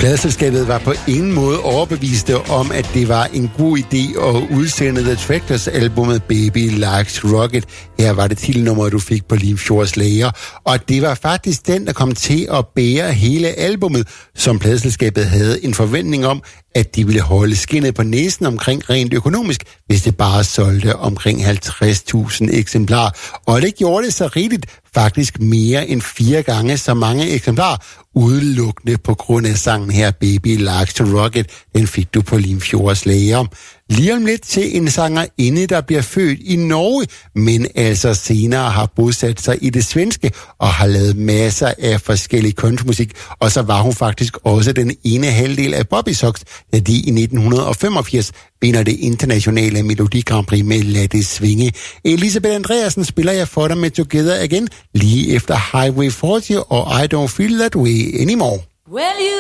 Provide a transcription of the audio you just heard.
Pladeselskabet var på ingen måde overbeviste om, at det var en god idé at udsende The Tractors-albummet Baby Likes Rocket. Her var det titelnummer, du fik på Limfjords Lager. Og det var faktisk den, der kom til at bære hele albummet, som pladeselskabet havde en forventning om, at de ville holde skindet på næsen omkring rent økonomisk, hvis det bare solgte omkring 50.000 eksemplarer. Og det gjorde det så rigtigt, faktisk mere end 4 gange så mange eksemplarer, udelukkende på grund af sangen her, Baby Likes to Rocket. Den fik du på Limfjords Lager. Lige om lidt til en sangerinde, der bliver født i Norge, men altså senere har bosat sig i det svenske og har lavet masser af forskellig countrymusik. Og så var hun faktisk også den ene halvdel af Bobby Sox, da de i 1985 vinder det internationale Melodi Grand Prix med Lad det svinge. Elisabeth Andreasen spiller jeg for dig med Together Again lige efter Highway 40 og I Don't Feel That Way Anymore.